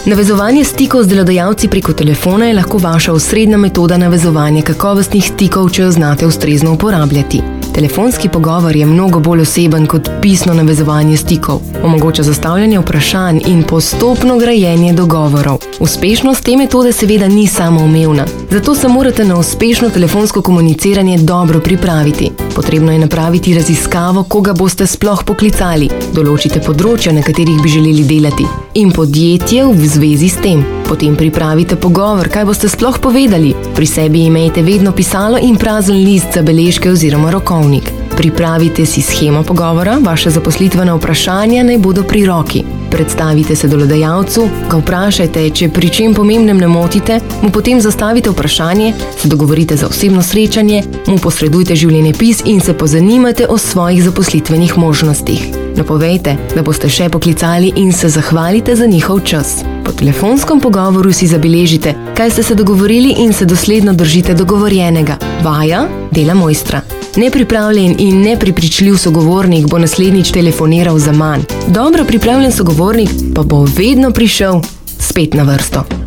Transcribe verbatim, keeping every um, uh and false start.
Navezovanje stikov z delodajalci preko telefona je lahko vaša osrednja metoda navezovanja kakovostnih stikov, če jo znate ustrezno uporabljati. Telefonski pogovor je mnogo bolj oseben kot pisno navezovanje stikov. Omogoča zastavljanje vprašanj in postopno grajenje dogovorov. Uspešnost te metode seveda ni samoumevna, zato se morate na uspešno telefonsko komuniciranje dobro pripraviti. Potrebno je napraviti raziskavo, koga boste sploh poklicali, določite področja, na katerih bi želeli delati, in podjetje v zvezi s tem. Potem pripravite pogovor, kaj boste sploh povedali. Pri sebi imejte vedno pisalo in prazen list za beležke oziroma rokovnik. Pripravite si shemo pogovora, vaše zaposlitvene vprašanja naj bodo pri roki. Predstavite se delodajalcu, ga vprašajte, če pri čem pomembnem ne motite, mu potem zastavite vprašanje, se dogovorite za osebno srečanje, mu posredujte življenjepis in se pozanimate o svojih zaposlitvenih možnostih. Napovejte, da boste še poklicali in se zahvalite za njihov čas. Po telefonskem pogovoru si zabeležite, kaj ste se dogovorili in se dosledno držite dogovorjenega. Vaja dela mojstra. Nepripravljen in neprepričljiv sogovornik bo naslednjič telefoniral za manj. Dobro pripravljen sogovornik pa bo vedno prišel spet na vrsto.